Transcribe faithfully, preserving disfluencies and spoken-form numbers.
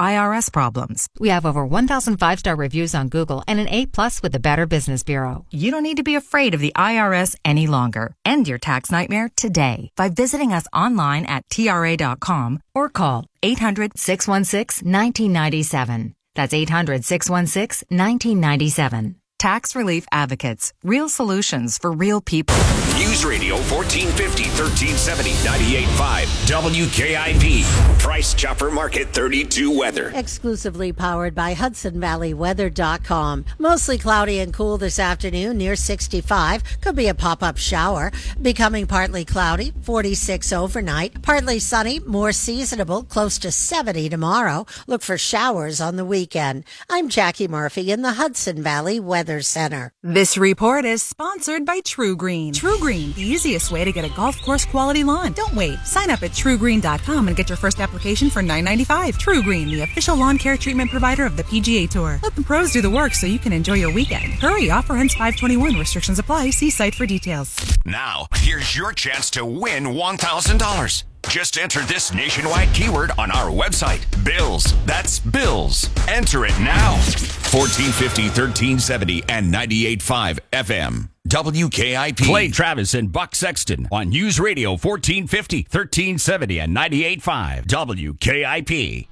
I R S problems. We have over one thousand five-star reviews on Google and an A plus with the Better Business Bureau. You don't need to be afraid of the I R S any longer. End your tax nightmare today by visiting us online at T R A dot com or call eight hundred, six one six, one nine nine seven. That's eight hundred, six one six, one nine nine seven. Tax Relief Advocates. Real solutions for real people. News Radio fourteen fifty, thirteen seventy, ninety-eight point five W K I P. Price Chopper Market thirty-two weather. Exclusively powered by Hudson Valley Weather dot com. Mostly cloudy and cool this afternoon, near sixty-five. Could be a pop-up shower. Becoming partly cloudy, forty-six overnight. Partly sunny, more seasonable, close to seventy tomorrow. Look for showers on the weekend. I'm Jackie Murphy in the Hudson Valley Weather Center. This report is sponsored by True Green. True Green, the easiest way to get a golf course quality lawn. Don't wait. Sign up at true green dot com and get your first application for nine ninety-five. True Green, the official lawn care treatment provider of the P G A Tour. Let the pros do the work so you can enjoy your weekend. Hurry, offer ends five twenty-one. Restrictions apply. See site for details. Now, here's your chance to win one thousand dollars. Just enter this nationwide keyword on our website. Bills. That's Bills. Enter it now. fourteen fifty, thirteen seventy, and ninety-eight point five F M. W K I P. Play Travis and Buck Sexton on News Radio fourteen fifty, thirteen seventy, and ninety-eight point five W K I P.